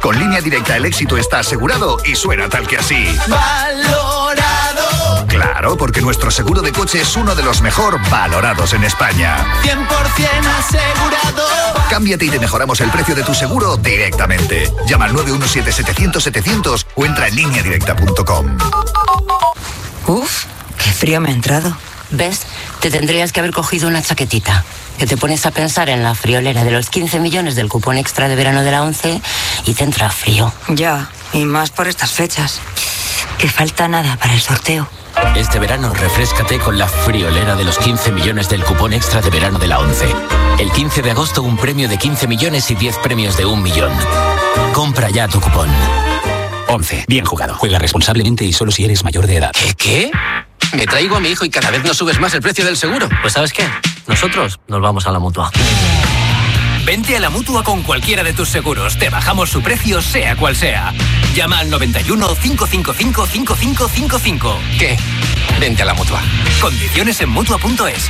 Con Línea Directa el éxito está asegurado y suena tal que así. ¡Valorado! Claro, porque nuestro seguro de coche es uno de los mejor valorados en España. 100% asegurado. Cámbiate y te mejoramos el precio de tu seguro directamente. Llama al 917-700-700 o entra en lineadirecta.com. Uf, qué frío me ha entrado. ¿Ves? Te tendrías que haber cogido una chaquetita. Que te pones a pensar en la friolera de los 15 millones del cupón extra de verano de la 11 y te entra frío. Ya, y más por estas fechas. Que falta nada para el sorteo. Este verano refréscate con la friolera de los 15 millones del cupón extra de verano de la 11. El 15 de agosto un premio de 15 millones y 10 premios de 1 millón. Compra ya tu cupón. 11. Bien jugado. Juega responsablemente y solo si eres mayor de edad. ¿Qué? Me traigo a mi hijo y cada vez no subes más el precio del seguro. Pues ¿sabes qué? Nosotros nos vamos a la Mutua. Vente a la Mutua con cualquiera de tus seguros. Te bajamos su precio, sea cual sea. Llama al 91 555 5555. ¿Qué? Vente a la Mutua. Condiciones en Mutua.es.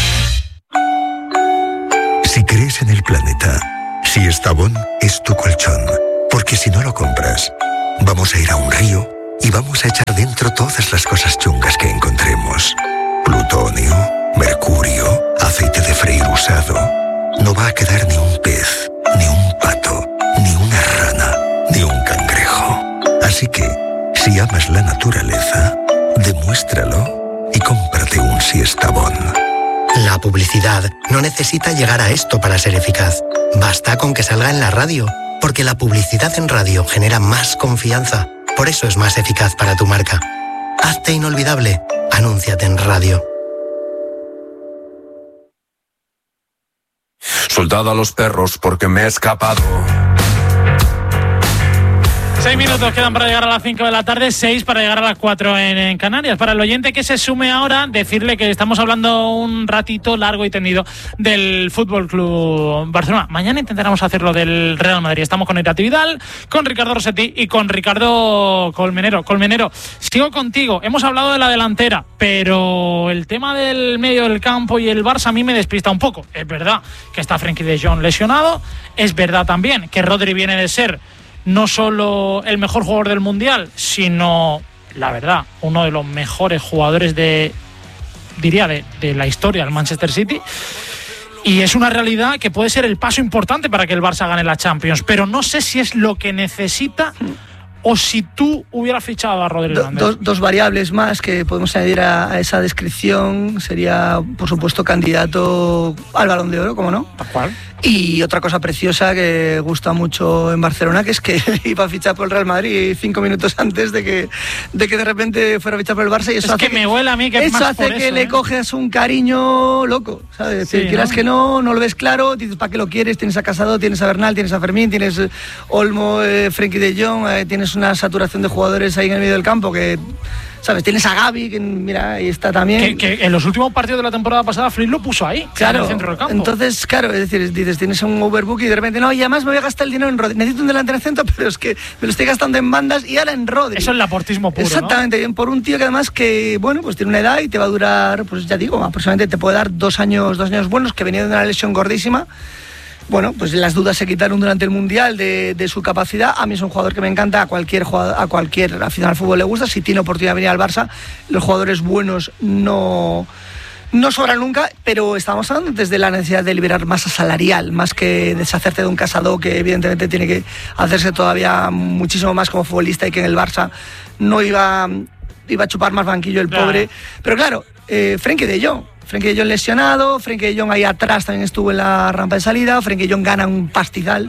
Si crees en el planeta, Siestabón es tu colchón. Porque si no lo compras, vamos a ir a un río y vamos a echar dentro todas las cosas chungas que encontremos. Plutonio, mercurio, aceite de freír usado. No va a quedar ni un pez, ni un pato, ni una rana, ni un cangrejo. Así que, si amas la naturaleza, demuéstralo y cómprate un Siestabón. La publicidad no necesita llegar a esto para ser eficaz. Basta con que salga en la radio, porque la publicidad en radio genera más confianza. Por eso es más eficaz para tu marca. Hazte inolvidable. Anúnciate en radio. Soltado a los perros porque me he escapado. 6 minutos quedan para llegar a las 5 de la tarde, 6 para llegar a las 4 en Canarias. Para el oyente que se sume ahora, decirle que estamos hablando un ratito largo y tendido del Fútbol Club Barcelona. Mañana intentaremos hacerlo del Real Madrid. Estamos con Irati Vidal, con Ricardo Rossetti y con Ricardo Colmenero. Colmenero, sigo contigo. Hemos hablado de la delantera, pero el tema del medio del campo y el Barça a mí me despista un poco. Es verdad que está Frenkie de Jong lesionado. Es verdad también que Rodri viene de ser no solo el mejor jugador del Mundial, sino, la verdad, uno de los mejores jugadores de la historia del Manchester City. Y es una realidad que puede ser el paso importante para que el Barça gane la Champions. Pero no sé si es lo que necesita o si tú hubieras fichado a Rodri. Dos variables más que podemos añadir a esa descripción. Sería, por supuesto, candidato al Balón de Oro, ¿cómo no? ¿Tal cual? Y otra cosa preciosa que gusta mucho en Barcelona, que es que iba a fichar por el Real Madrid 5 minutos antes de que de repente fuera a fichar por el Barça. Y eso hace que me huele a mí que eso más hace por que eso, le coges un cariño loco, ¿sabes? Sí, quieras ¿no? que no lo ves claro, dices para qué lo quieres. Tienes a Casado, tienes a Bernal, tienes a Fermín, tienes Olmo, Frenkie de Jong, tienes una saturación de jugadores ahí en el medio del campo que, ¿sabes? Tienes a Gavi, que mira, ahí está también. Que en los últimos partidos de la temporada pasada Flick lo puso ahí, claro, en el centro del campo. Entonces, claro, es decir, dices, tienes un overbook y de repente, no, y además me voy a gastar el dinero en Rodri. Necesito un delantero centro, pero es que me lo estoy gastando en bandas y ahora en Rodri. Eso es laportismo puro, exactamente, ¿no? Por un tío que además que, bueno, pues tiene una edad y te va a durar, pues ya digo, aproximadamente te puede dar 2 años buenos, que venía de una lesión gordísima. Bueno, pues las dudas se quitaron durante el Mundial de su capacidad. A mí es un jugador que me encanta, a cualquier aficionado al fútbol le gusta. Si tiene oportunidad de venir al Barça, los jugadores buenos no sobran nunca, pero estamos hablando desde la necesidad de liberar masa salarial, más que deshacerte de un Casado que evidentemente tiene que hacerse todavía muchísimo más como futbolista y que en el Barça no iba a chupar más banquillo el pobre. Pero claro, Frenkie de Jong lesionado, Frenkie de Jong ahí atrás también estuvo en la rampa de salida, Frenkie de Jong gana un pastizal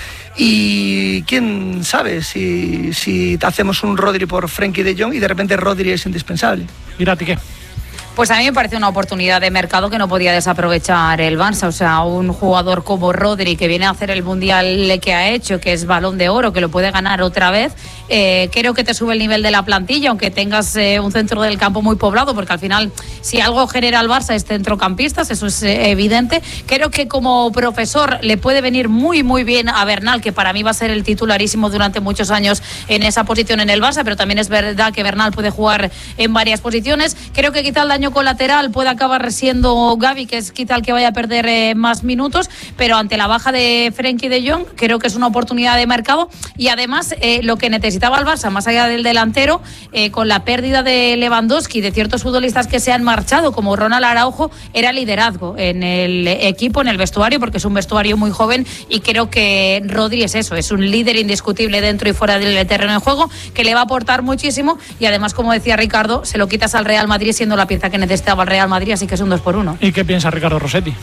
y quién sabe si hacemos un Rodri por Frenkie de Jong y de repente Rodri es indispensable. Mira, ¿qué? Pues a mí me parece una oportunidad de mercado que no podía desaprovechar el Barça. O sea, un jugador como Rodri, que viene a hacer el Mundial que ha hecho, que es Balón de Oro, que lo puede ganar otra vez, creo que te sube el nivel de la plantilla, aunque tengas un centro del campo muy poblado, porque al final, si algo genera el Barça es centrocampistas, eso es evidente. Creo que como profesor le puede venir muy, muy bien a Bernal, que para mí va a ser el titularísimo durante muchos años en esa posición en el Barça, pero también es verdad que Bernal puede jugar en varias posiciones. Creo que quizá el daño daño colateral puede acabar siendo Gavi, que es quizá el que vaya a perder más minutos, pero ante la baja de Frenkie de Jong creo que es una oportunidad de mercado. Y además lo que necesitaba el Barça, más allá del delantero, con la pérdida de Lewandowski, de ciertos futbolistas que se han marchado, como Ronald Araujo, era liderazgo en el equipo, en el vestuario, porque es un vestuario muy joven, y creo que Rodri es eso, es un líder indiscutible dentro y fuera del terreno de juego, que le va a aportar muchísimo. Y además, como decía Ricardo, se lo quitas al Real Madrid siendo la pieza que necesitaba el Real Madrid, así que es un 2-1. ¿Y qué piensa Ricardo Rossetti?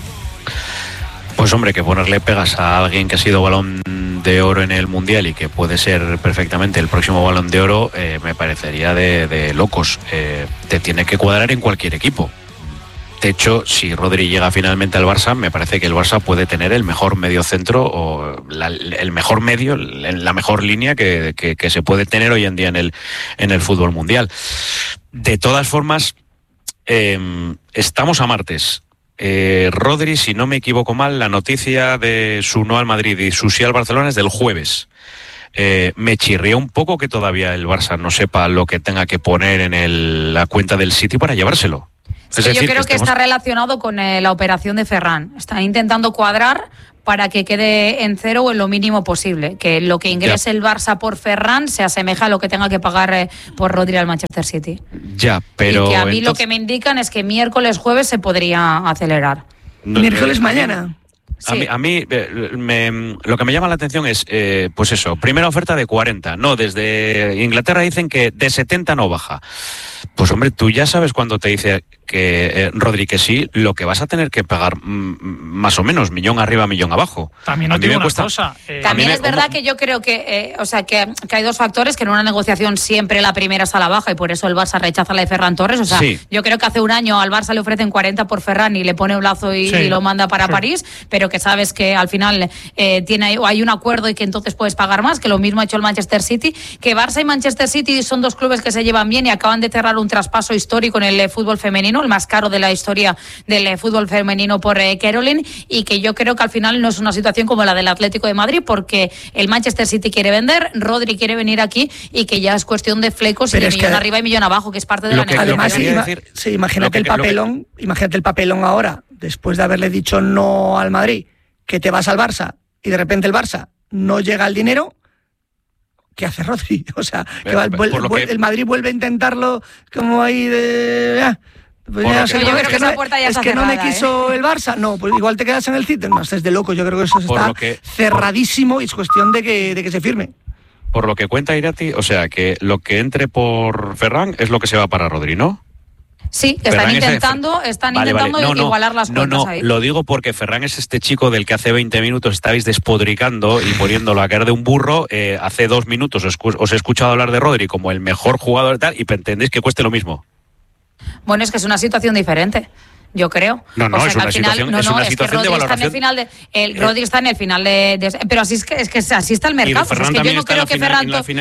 Pues hombre, que ponerle pegas a alguien que ha sido Balón de Oro en el Mundial y que puede ser perfectamente el próximo Balón de Oro, me parecería de locos. Te tiene que cuadrar en cualquier equipo. De hecho, si Rodri llega finalmente al Barça, me parece que el Barça puede tener el mejor mediocentro o el mejor medio, la mejor línea que se puede tener hoy en día en el fútbol mundial. De todas formas, estamos a martes. Rodri, si no me equivoco mal, la noticia de su no al Madrid y su sí al Barcelona es del jueves. Me chirría un poco que todavía el Barça no sepa lo que tenga que poner en la cuenta del City para llevárselo. Sí, yo creo que está relacionado con la operación de Ferran. Están intentando cuadrar para que quede en cero o en lo mínimo posible. Que lo que ingrese el Barça por Ferran se asemeja a lo que tenga que pagar por Rodri al Manchester City. Ya, pero... Y que a mí lo que me indican es que miércoles, jueves se podría acelerar. Miércoles mañana. Sí. A mí lo que me llama la atención es, pues eso, primera oferta de 40. No, desde Inglaterra dicen que de 70 no baja. Pues hombre, tú ya sabes cuando te dice que Rodri que sí, lo que vas a tener que pagar más o menos, millón arriba, millón abajo. También no digo una cosa. También es verdad que yo creo que, que hay dos factores, que en una negociación siempre la primera es a la baja y por eso el Barça rechaza la de Ferran Torres. O sea, sí. Yo creo que hace un año al Barça le ofrecen 40 por Ferran y le pone un lazo y lo manda para París, pero que sabes que al final hay un acuerdo y que entonces puedes pagar más, que lo mismo ha hecho el Manchester City, que Barça y Manchester City son dos clubes que se llevan bien y acaban de cerrar un traspaso histórico en el fútbol femenino, el más caro de la historia del fútbol femenino por Caroline, y que yo creo que al final no es una situación como la del Atlético de Madrid, porque el Manchester City quiere vender, Rodri quiere venir aquí y que ya es cuestión de flecos. Pero y de millón arriba y millón abajo, que es parte de la negociación. Además, imagínate el papelón ahora, después de haberle dicho no al Madrid, que te vas al Barça y de repente el Barça no llega al dinero. ¿Qué hace Rodri? O sea, el Madrid vuelve a intentarlo como ahí de... Pues yo creo que esa puerta ya está cerrada, no me quiso el Barça. No, pues igual te quedas en el City. No, estás de loco. Yo creo que eso está cerradísimo y es cuestión de que se firme. Por lo que cuenta Irati, o sea, que lo que entre por Ferran es lo que se va para Rodri, ¿no? Sí, que están intentando igualar las cuentas ahí. Lo digo porque Ferran es este chico del que hace 20 minutos estabais despodricando y poniéndolo a caer de un burro. Hace 2 minutos os he escuchado hablar de Rodri como el mejor jugador y tal, y pretendéis que cueste lo mismo. Bueno, es que es una situación diferente, yo creo. No, es una situación de valoración. Rodri está en el final de pero así es que así está el mercado. Es que yo no creo que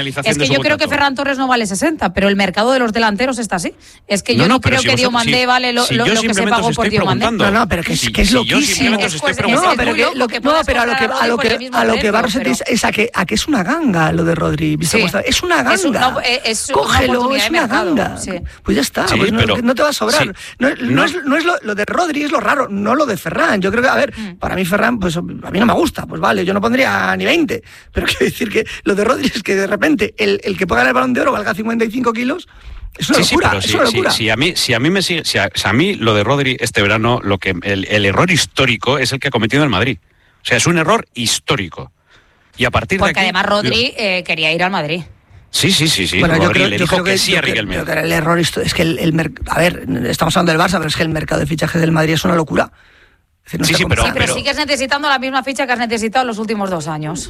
Ferran Torres no vale 60, pero el mercado de los delanteros está así. Es que yo no creo que Diomandé vale lo que se pagó por Diomandé. No, pero que es loquísimo. Pero a lo que va Rossetti es a que es una ganga lo de Rodri. Es una ganga. Cógelo, es una ganga. Pues ya está, no te va a sobrar. No es lo de Rodri es lo raro, no lo de Ferran. Yo creo que, para mí Ferran, pues a mí no me gusta, pues vale, yo no pondría ni 20, pero quiero decir que lo de Rodri es que de repente el que pueda ganar el Balón de Oro valga 55 kilos. Es una locura. Si a mí lo de Rodri este verano, el error histórico es el que ha cometido el Madrid. O sea, es un error histórico. Y a partir porque de aquí, además Rodri quería ir al Madrid. Sí. Bueno, Rodri le dijo que sí a Riquelme. El error es que estamos hablando del Barça, pero es que el mercado de fichajes del Madrid es una locura. Pero sigues necesitando la misma ficha que has necesitado en los últimos 2 años.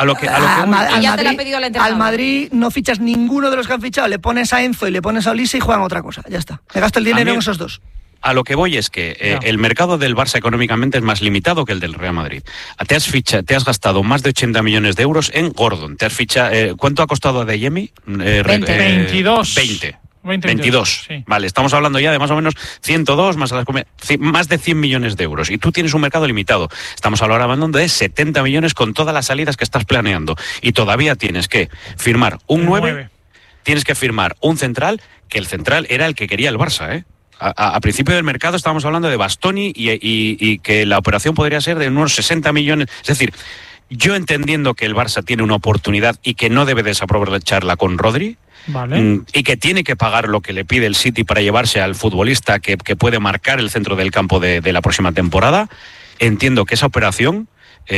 Al Madrid no fichas ninguno de los que han fichado, le pones a Enzo y le pones a Olise y juegan otra cosa, ya está. Me gasto el dinero en esos dos. A lo que voy es que el mercado del Barça económicamente es más limitado que el del Real Madrid. Te has gastado más de 80 millones de euros en Gordon. ¿Cuánto ha costado a Adeyemi? 22. 22. Sí. Vale, estamos hablando ya de más o menos 102, más de 100 millones de euros. Y tú tienes un mercado limitado. Estamos ahora hablando de 70 millones con todas las salidas que estás planeando. Y todavía tienes que firmar un 9, tienes que firmar un central, que el central era el que quería el Barça, A principio del mercado estábamos hablando de Bastoni y que la operación podría ser de unos 60 millones. Es decir, yo entendiendo que el Barça tiene una oportunidad y que no debe desaprovecharla con Rodri, vale, y que tiene que pagar lo que le pide el City para llevarse al futbolista que puede marcar el centro del campo de la próxima temporada, entiendo que esa operación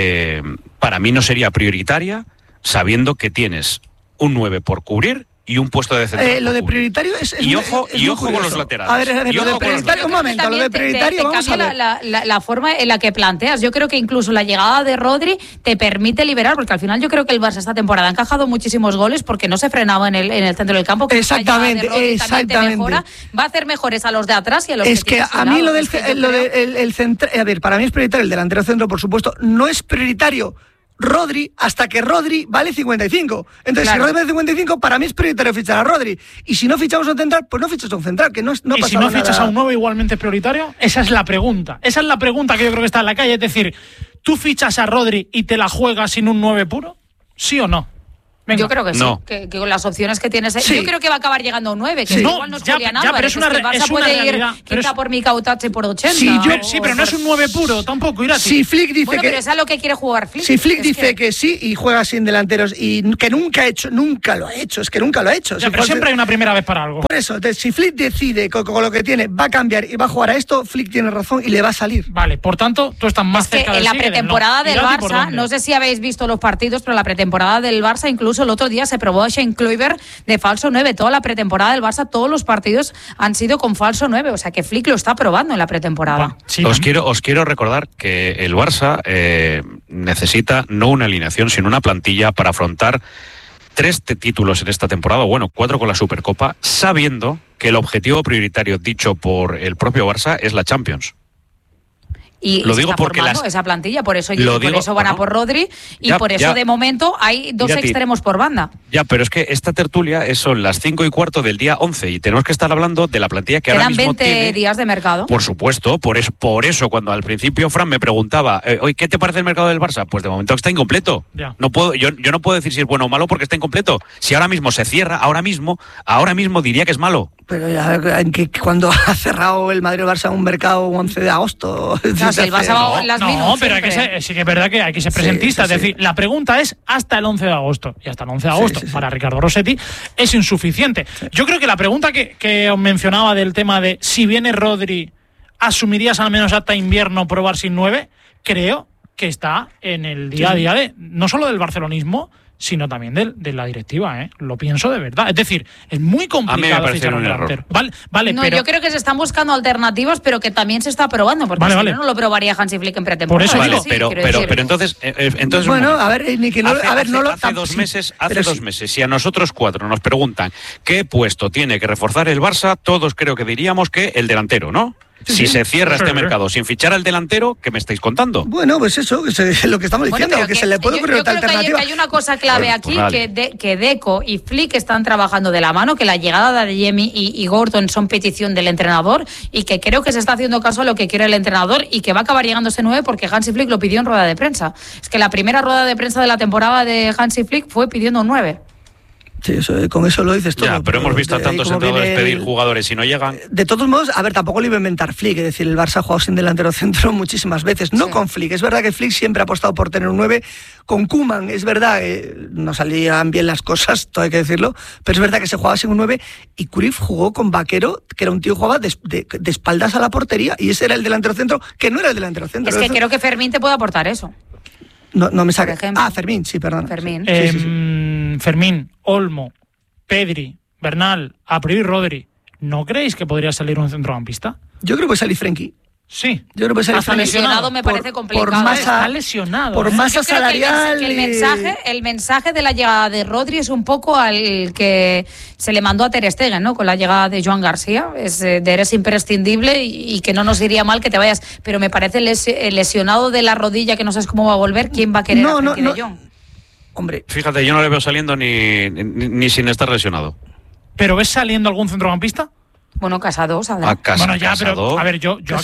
para mí no sería prioritaria, sabiendo que tienes un 9 por cubrir y un puesto de central. Lo de prioritario es y ojo con los laterales. A ver, lo de prioritario, un momento, lo de prioritario, vamos a ver. La forma en la que planteas. Yo creo que incluso la llegada de Rodri te permite liberar, porque al final yo creo que el Barça esta temporada ha encajado muchísimos goles porque no se frenaba en el centro del campo. Exactamente. Va a hacer mejores a los de atrás y a los es que a mí lo del centro, a ver, para mí es prioritario el delantero centro, por supuesto. No es prioritario Rodri hasta que Rodri vale 55. Entonces, claro, si Rodri vale 55, para mí es prioritario fichar a Rodri. Y si no fichamos a un central, pues no fichas a un central, que no pasa nada. ¿Y si no fichas a un 9 igualmente es prioritario? Esa es la pregunta. Esa es la pregunta que yo creo que está en la calle. Es decir, ¿tú fichas a Rodri y te la juegas sin un 9 puro? ¿Sí o no? Venga. Yo creo que sí, no. que con las opciones que tienes. Sí. Yo creo que va a acabar llegando a un 9, que sí. igual no es Julián Álvarez. Pero es una, que el Barça puede ir quizá por Micautache por 80. Sí, pero no es un 9 puro, tampoco irá. Si Flick dice pero es a lo que quiere jugar Flick. Si Flick dice que sí y juega sin delanteros y que nunca lo ha hecho, es que nunca lo ha hecho. Ya, pero siempre hay una primera vez para algo. Por eso, entonces, si Flick decide con lo que tiene, va a cambiar y va a jugar a esto, Flick tiene razón y le va a salir. Vale, por tanto, tú estás más cerca del sí. En la pretemporada del Barça, no sé si habéis visto los partidos, pero la pretemporada del Barça, incluso el otro día se probó a Shane Kluivert de falso 9. Toda la pretemporada del Barça, todos los partidos han sido con falso 9. O sea que Flick lo está probando en la pretemporada. Sí, os quiero recordar que el Barça necesita no una alineación, sino una plantilla para afrontar 3 títulos en esta temporada, 4 con la Supercopa, sabiendo que el objetivo prioritario dicho por el propio Barça es la Champions. Y lo se digo está porque formando esa plantilla, por eso van a por Rodri y por eso de momento hay 2 extremos por banda. Ya, pero es que esta tertulia son las 5:15 del día 11 y tenemos que estar hablando de la plantilla que ahora mismo tiene. Quedan 20 días de mercado. Por supuesto, por eso cuando al principio Fran me preguntaba, oye, ¿qué te parece el mercado del Barça? Pues de momento está incompleto. Ya. No puedo, yo no puedo decir si es bueno o malo porque está incompleto. Si ahora mismo se cierra, ahora mismo diría que es malo. Pero ya, cuando ha cerrado el Madrid-Barça un mercado 11 de agosto. No, si el Barça va las no, pero sí que es verdad que hay que ser presentista. Sí. Es decir, la pregunta es hasta el 11 de agosto. Y hasta el 11 de agosto, para Ricardo Rossetti, es insuficiente. Sí. Yo creo que la pregunta que os mencionaba del tema de si viene Rodri, ¿asumirías al menos hasta invierno probar sin 9? Creo que está en el día a día de no solo del barcelonismo, sino también de la directiva, ¿eh? Lo pienso de verdad. Es decir, es muy complicado fichar un delantero. Vale, no, pero yo creo que se están buscando alternativas, pero que también se está probando, porque si no lo probaría Hansi Flick en pretemporada. Por eso pero entonces bueno, a ver, hace 2 meses, si a nosotros 4 nos preguntan qué puesto tiene que reforzar el Barça, todos creo que diríamos que el delantero, ¿no? Si se cierra este mercado sin fichar al delantero, ¿qué me estáis contando? Bueno, pues eso, es lo que estamos diciendo, que se le puede ocurrir otra alternativa. Hay una cosa clave aquí, que Deco y Flick están trabajando de la mano, que la llegada de Adeyemi y Gordon son petición del entrenador y que creo que se está haciendo caso a lo que quiere el entrenador y que va a acabar llegando ese 9 porque Hansi Flick lo pidió en rueda de prensa. Es que la primera rueda de prensa de la temporada de Hansi Flick fue pidiendo un 9. Sí, con eso lo dices todo. Ya, pero hemos visto a tantos entrenadores pedir jugadores y no llegan. De todos modos, a ver, tampoco lo iba a inventar Flick, es decir, el Barça ha jugado sin delantero centro muchísimas veces, no con Flick. Es verdad que Flick siempre ha apostado por tener un 9. Con Koeman, es verdad, no salían bien las cosas, todo hay que decirlo, pero es verdad que se jugaba sin un 9 y Cruyff jugó con Vaquero, que era un tío que jugaba de espaldas a la portería y ese era el delantero centro, que no era el delantero centro. Es que creo que Fermín te puede aportar eso. No me saque. Fermín, sí, perdón. Fermín. Fermín, Olmo, Pedri, Bernal, a priori Rodri. ¿No creéis que podría salir un centrocampista? Yo creo que puede salir Frenkie. Sí. Yo creo que puede salir Frenkie. Lesionado me parece complicado. Por masa, está lesionado. Por masa salarial. Que el mensaje de la llegada de Rodri es un poco al que se le mandó a Ter Stegen, ¿no? Con la llegada de Joan García. Eres imprescindible y que no nos iría mal que te vayas. Pero me parece lesionado de la rodilla, que no sabes cómo va a volver. ¿Quién va a querer a Frenkie de Jong? Hombre. Fíjate, yo no le veo saliendo ni sin estar lesionado. ¿Pero ves saliendo algún centrocampista? Bueno, Casado saldrá. Bueno, ya, pero a ver, yo a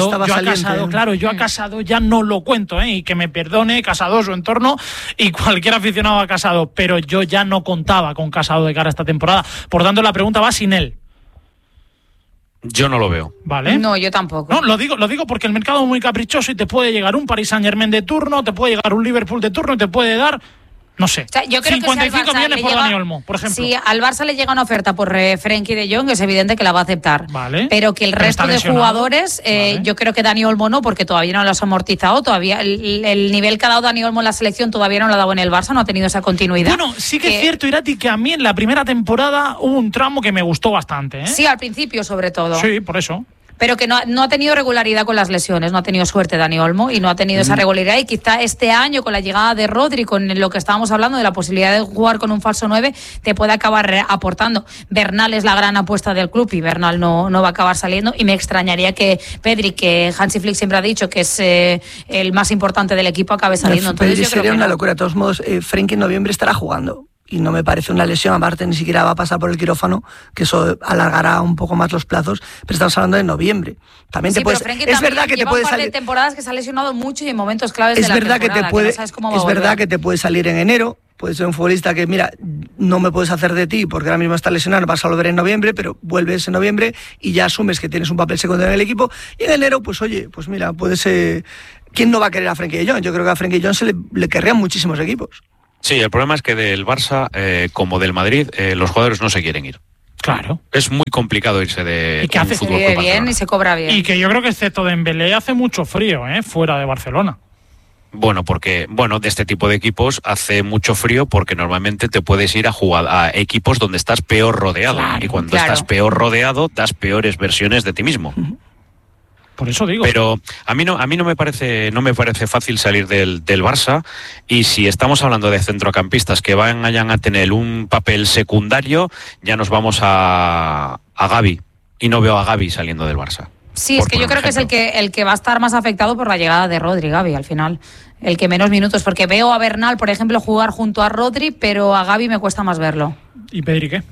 Casado ya no lo cuento, y que me perdone Casado, su entorno y cualquier aficionado a Casado, pero yo ya no contaba con Casado de cara a esta temporada. Por tanto, la pregunta va sin él. Yo no lo veo. ¿Vale? No, yo tampoco. No, lo digo porque el mercado es muy caprichoso y te puede llegar un Paris Saint-Germain de turno, te puede llegar un Liverpool de turno y te puede dar... No sé, o sea, yo creo 55 que millones por Dani Olmo, por ejemplo. Si al Barça le llega una oferta por Frenkie de Jong, es evidente que la va a aceptar. Vale. Pero que el resto de jugadores, vale. Yo creo que Dani Olmo no, porque todavía no lo has amortizado. Todavía el nivel que ha dado Dani Olmo en la selección todavía no lo ha dado en el Barça, no ha tenido esa continuidad. Bueno, sí que es cierto, Irati, que a mí en la primera temporada hubo un tramo que me gustó bastante. ¿eh? Sí, al principio sobre todo. Sí, por eso. Pero que no ha tenido regularidad con las lesiones, no ha tenido suerte Dani Olmo y no ha tenido esa regularidad, y quizá este año con la llegada de Rodri, con lo que estábamos hablando de la posibilidad de jugar con un falso 9, te puede acabar aportando. Bernal es la gran apuesta del club y Bernal no va a acabar saliendo, y me extrañaría que Pedri, que Hansi Flick siempre ha dicho que es el más importante del equipo, acabe saliendo. Entonces, Pedri yo creo sería que una locura. De todos modos, Frenkie en noviembre estará jugando. Y no me parece una lesión, aparte ni siquiera va a pasar por el quirófano, que eso alargará un poco más los plazos, pero estamos hablando de noviembre. También sí, te puedes, es verdad que te puede salir. De temporadas que se ha lesionado mucho y en momentos claves es de la verdad temporada, que te puede, que no sabes cómo va es a verdad volver. que te puede salir en enero. Puede ser un futbolista que, mira, no me puedes hacer de ti porque ahora mismo está lesionado, vas a volver en noviembre, pero vuelves en noviembre y ya asumes que tienes un papel secundario en el equipo. Y en enero, pues oye, pues mira, puede ser. ¿Quién no va a querer a Frenkie de Jong? Yo creo que a Frenkie de Jong le querrían muchísimos equipos. Sí, el problema es que del Barça, como del Madrid, los jugadores no se quieren ir. Claro. Es muy complicado irse de y que hace fútbol bien Barcelona. Y se cobra bien. Y que yo creo que excepto Dembélé hace mucho frío, fuera de Barcelona. Bueno, porque de este tipo de equipos hace mucho frío porque normalmente te puedes ir a jugar a equipos donde estás peor rodeado. Claro, y cuando estás peor rodeado, das peores versiones de ti mismo. Por eso digo. Pero a mí no me parece fácil salir del Barça, y si estamos hablando de centrocampistas que vayan a tener un papel secundario, ya nos vamos a Gavi, y no veo a Gavi saliendo del Barça. Sí, es que yo creo que es el que va a estar más afectado por la llegada de Rodri, Gavi, al final. El que menos minutos, porque veo a Bernal, por ejemplo, jugar junto a Rodri, pero a Gavi me cuesta más verlo. ¿Y Pedri qué?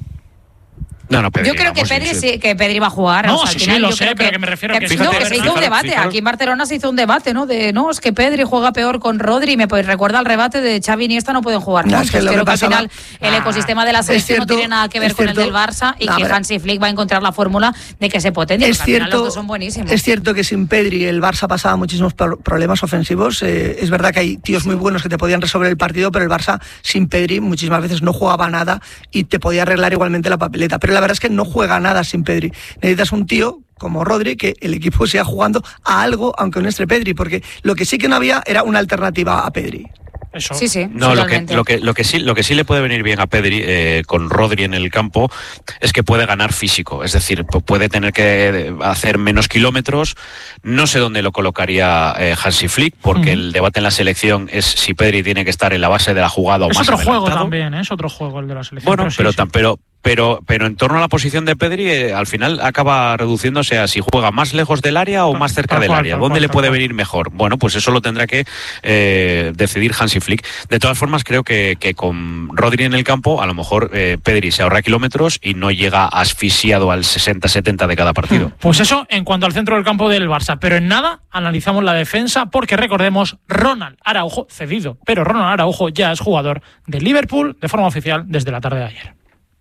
No, Pedri, yo creo que Pedri va a jugar. No, o sea, sí, lo sé, pero que me refiero a que... Fíjate, que se hizo un debate. Fíjate. Aquí en Barcelona se hizo un debate, ¿no? Es que Pedri juega peor con Rodri, y me recuerda al rebate de Xavi y Iniesta no pueden jugar juntos. Creo que al final el ecosistema de la selección no tiene nada que ver con el del Barça, y que Hansi Flick va a encontrar la fórmula de que se potencie, porque al final los dos son buenísimos. Es cierto que sin Pedri el Barça pasaba muchísimos problemas ofensivos. Es verdad que hay tíos muy buenos que te podían resolver el partido, pero el Barça sin Pedri muchísimas veces no jugaba nada y te podía arreglar igualmente la papeleta. Pero la verdad es que no juega nada sin Pedri. Necesitas un tío como Rodri, que el equipo siga jugando a algo, aunque no esté Pedri, porque lo que sí que no había era una alternativa a Pedri. Eso. Sí. No, lo que sí le puede venir bien a Pedri con Rodri en el campo es que puede ganar físico, es decir, puede tener que hacer menos kilómetros. No sé dónde lo colocaría Hansi Flick, porque el debate en la selección es si Pedri tiene que estar en la base de la jugada o es más otro adelantado. Juego también, es otro juego el de la selección. Bueno, pero en torno a la posición de Pedri, al final acaba reduciéndose a si juega más lejos del área o más cerca del área. ¿Dónde le puede venir mejor? Bueno, pues eso lo tendrá que decidir Hansi Flick. De todas formas, creo que con Rodri en el campo, a lo mejor Pedri se ahorra kilómetros y no llega asfixiado al 60-70 de cada partido. Pues eso en cuanto al centro del campo del Barça. Pero en nada analizamos la defensa, porque recordemos, Ronald Araujo cedido, pero Ronald Araujo ya es jugador de Liverpool de forma oficial desde la tarde de ayer.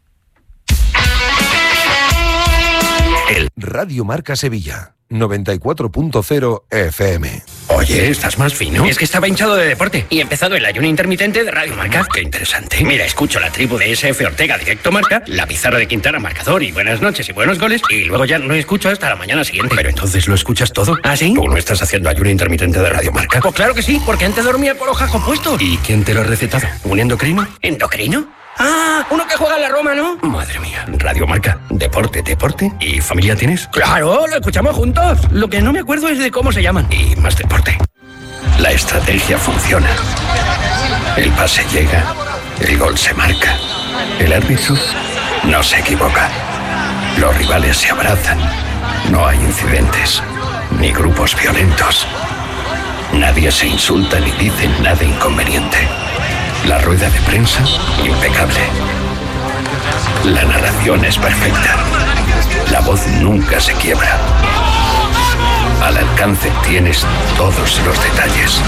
Radio Marca Sevilla 94.0 FM. Oye, estás más fino. Es que estaba hinchado de deporte y he empezado el ayuno intermitente de Radio Marca. Qué interesante. Mira, escucho la tribu de SF Ortega Directo Marca, la pizarra de Quintana Marcador y buenas noches y buenos goles, y luego ya no escucho hasta la mañana siguiente. Pero entonces lo escuchas todo. ¿Ah, sí? ¿Tú no estás haciendo ayuno intermitente de Radio Marca? Pues claro que sí, porque antes dormía con los ojos puestos. ¿Y quién te lo ha recetado? ¿Un endocrino? ¿Endocrino? Ah, uno que juega en la Roma, ¿no? Madre mía. Radio Marca. Deporte. ¿Y familia tienes? Claro, lo escuchamos juntos. Lo que no me acuerdo es de cómo se llaman. Y más deporte. La estrategia funciona. El pase llega. El gol se marca. El árbitro no se equivoca. Los rivales se abrazan. No hay incidentes. Ni grupos violentos. Nadie se insulta ni dice nada inconveniente. La rueda de prensa, impecable. La narración es perfecta. La voz nunca se quiebra. Al alcance tienes todos los detalles.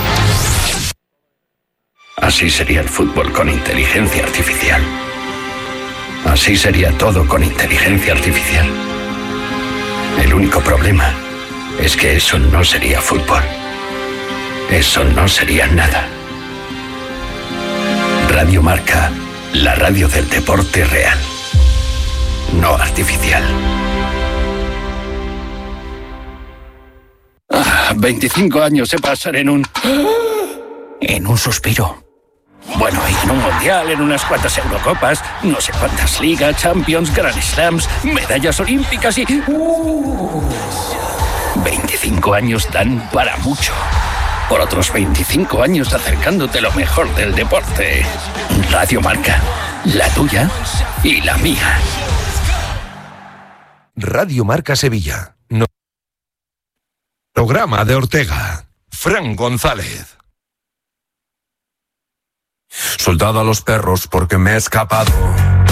Así sería el fútbol con inteligencia artificial. Así sería todo con inteligencia artificial. El único problema es que eso no sería fútbol. Eso no sería nada. Radio Marca, la radio del deporte real, no artificial. 25 años se pasan en un suspiro. Bueno, y en un mundial, en unas cuantas Eurocopas, no sé cuántas ligas, Champions, Grand Slams, medallas olímpicas y... 25 años dan para mucho. Por otros 25 años acercándote lo mejor del deporte. Radio Marca, la tuya y la mía. Radio Marca Sevilla. Programa de Ortega. Fran González. Soltad a los perros porque me he escapado.